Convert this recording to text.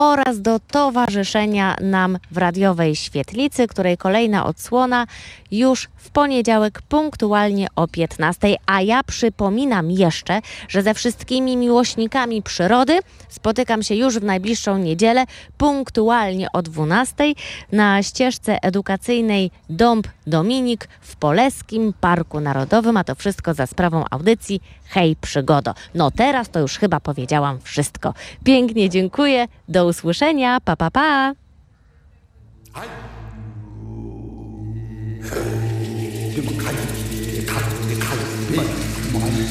oraz do towarzyszenia nam w radiowej świetlicy, której kolejna odsłona już w poniedziałek punktualnie o 15:00. A ja przypominam jeszcze, że ze wszystkimi miłośnikami przyrody spotykam się już w najbliższą niedzielę punktualnie o 12:00 na ścieżce edukacyjnej Dąb Dominik w Poleskim Parku Narodowym, a to wszystko za sprawą audycji Hej Przygodo. No teraz to już chyba powiedziałam wszystko. Pięknie dziękuję, do usłyszenia, pa pa pa! Tym